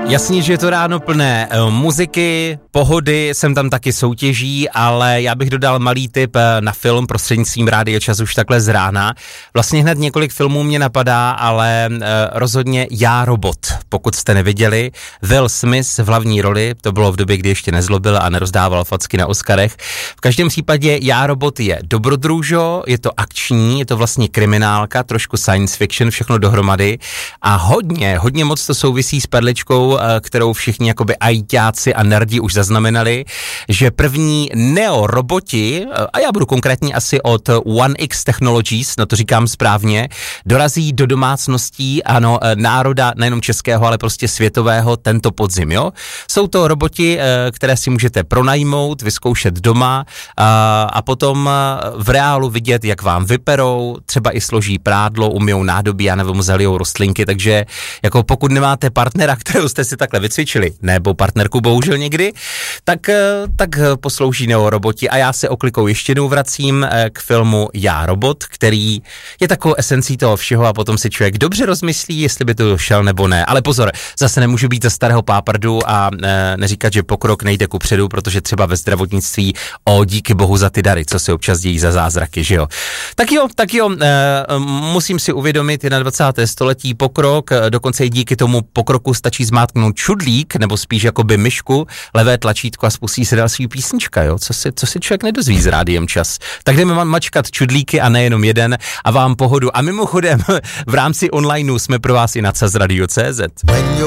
Jasně, že je to ráno plné muziky, pohody, jsem tam taky soutěží, ale já bych dodal malý tip na film prostřednictvím Rádia Čas už takhle z rána. Vlastně hned několik filmů mě napadá, ale rozhodně Já, robot, pokud jste neviděli. Will Smith v hlavní roli, to bylo v době, kdy ještě nezlobil a nerozdával facky na Oscarech. V každém případě Já, robot je dobrodružo, je to akční, je to vlastně kriminálka, trošku science fiction, všechno dohromady a hodně moc to souvisí s perličkou, kterou všichni jakoby ajťáci a nerdi už zaznamenali, že první neoroboti, a já budu konkrétní asi od One X Technologies, no to říkám správně, dorazí do domácností, ano, národa nejenom českého, ale prostě světového tento podzim, jo. Jsou to roboti, které si můžete pronajmout, vyzkoušet doma a potom v reálu vidět, jak vám vyperou, třeba i složí prádlo, umyjou nádobí a nebo zalijou rostlinky, takže jako pokud nemáte partnera, kterou jste si takhle vycvičili, nebo partnerku bohužel někdy, tak poslouží neoroboti a já se oklikou ještě jednou vracím k filmu Já, robot, který je takovou esencí toho všeho a potom si člověk dobře rozmyslí, jestli by to došel nebo ne. Ale pozor, zase nemůžu být za starého pápardu a neříkat, že pokrok nejde kupředu, protože třeba ve zdravotnictví díky bohu za ty dary, co se občas dějí za zázraky, že jo. Tak jo, musím si uvědomit 21. století pokrok, dokonce i díky tomu pokroku stačí zmátknout čudlík, nebo spíš jakoby myšku, levé tlačítko a spustí se další písnička, jo, co si člověk nedozví z Rádiem Čas. Tak jdeme mačkat čudlíky a nejenom jeden a vám pohodu. A mimochodem v rámci onlineu jsme pro vás i na CAS Radio.cz.